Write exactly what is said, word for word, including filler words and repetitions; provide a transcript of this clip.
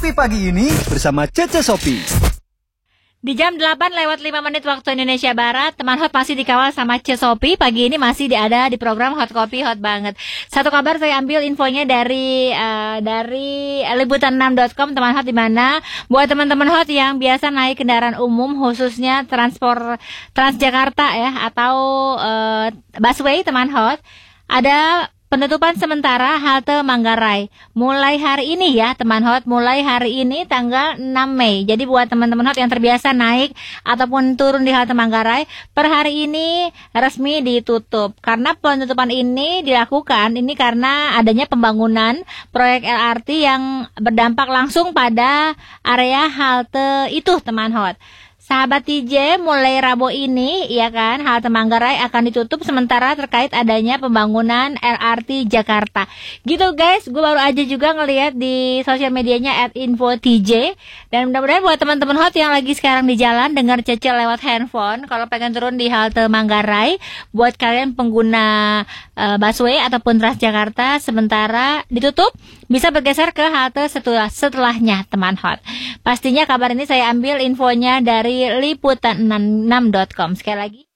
Ngopi Pagi ini bersama Cece Sopi. Di jam delapan lewat lima menit waktu Indonesia Barat, teman hot masih dikawal sama Ce Sopi. Pagi ini masih ada di program Hot Kopi Hot Banget. Satu kabar saya ambil infonya dari uh, dari liputan enam dot com, teman hot, di mana buat teman-teman hot yang biasa naik kendaraan umum khususnya transport Transjakarta ya atau uh, busway, teman hot, ada penutupan sementara halte Manggarai mulai hari ini ya teman hot, mulai hari ini tanggal enam Mei. Jadi buat teman-teman hot yang terbiasa naik ataupun turun di halte Manggarai, per hari ini resmi ditutup. Karena penutupan ini dilakukan ini karena adanya pembangunan proyek L R T yang berdampak langsung pada area halte itu teman hot. Sahabat T J, mulai Rabu ini, ya kan, halte Manggarai akan ditutup sementara terkait adanya pembangunan L R T Jakarta. Gitu guys, gue baru aja juga ngelihat di sosial medianya at info T J. Dan mudah-mudahan buat teman-teman hot yang lagi sekarang di jalan dengar Cece lewat handphone, kalau pengen turun di halte Manggarai, buat kalian pengguna uh, busway ataupun Transjakarta sementara ditutup, bisa bergeser ke halte setelah setelahnya teman hot. Pastinya kabar ini saya ambil infonya dari liputan enam dot com. Sekali lagi